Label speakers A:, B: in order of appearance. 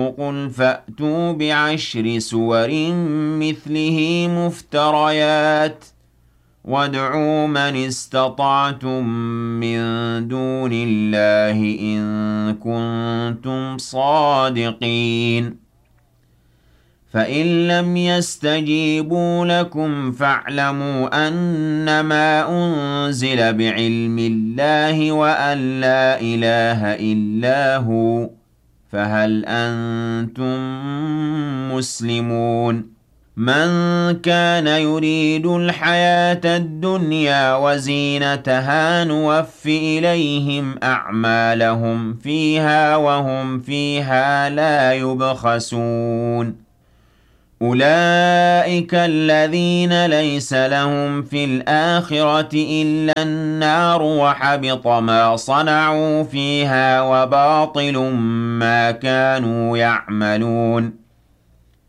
A: قُلْ فَأْتُوا بِعَشْرِ سُوَرٍ مِّثْلِهِ مُفْتَرَيَاتٍ وَادْعُوا مَنِ اسْتَطَعْتُم مِّن دُونِ اللَّهِ إِن كُنتُمْ صَادِقِينَ فَإِن لَّمْ يَسْتَجِيبُوا لَكُمْ فَاعْلَمُوا أَنَّمَا أُنزِلَ بِعِلْمِ اللَّهِ وَأَن لَّا إِلَٰهَ إِلَّا هُوَ فَهَلْ أَنتُم مُّسْلِمُونَ مَن كَانَ يُرِيدُ الْحَيَاةَ الدُّنْيَا وَزِينَتَهَا نُوَفِّ إِلَيْهِمْ أَعْمَالَهُمْ فِيهَا وَهُمْ فِيهَا لَا يُبْخَسُونَ أُولَٰئِكَ الَّذِينَ لَيْسَ لَهُمْ فِي الْآخِرَةِ إِلَّا النَّارُ وَحَبِطَ مَا صَنَعُوا فِيهَا وَبَاطِلٌ مَّا كَانُوا يَعْمَلُونَ